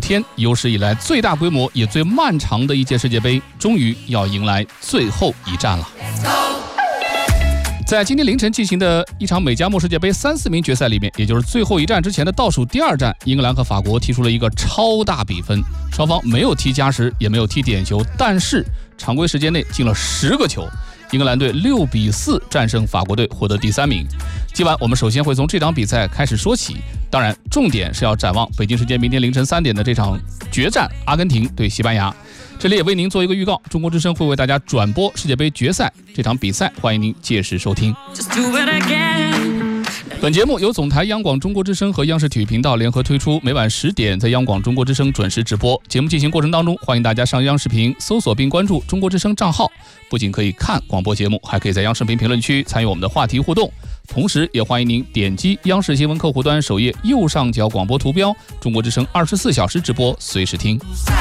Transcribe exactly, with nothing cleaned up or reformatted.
天，有史以来最大规模也最漫长的一届世界杯终于要迎来最后一战了。在今天凌晨进行的一场美加墨世界杯三四名决赛里面，也就是最后一战之前的倒数第二战，英格兰和法国踢出了一个超大比分，双方没有踢加时，也没有踢点球，但是常规时间内进了十个球。英格兰队六比四战胜法国队，获得第三名。今晚我们首先会从这场比赛开始说起，当然重点是要展望北京时间明天凌晨三点的这场决战，阿根廷对西班牙。这里也为您做一个预告，中国之声会为大家转播世界杯决赛这场比赛，欢迎您届时收听。本节目由总台央广中国之声和央视体育频道联合推出，每晚十点在央广中国之声准时直播。节目进行过程当中，欢迎大家上央视频搜索并关注中国之声账号，不仅可以看广播节目，还可以在央视频评论区参与我们的话题互动。同时也欢迎您点击央视新闻客户端首页右上角广播图标，中国之声二十四小时直播，随时听。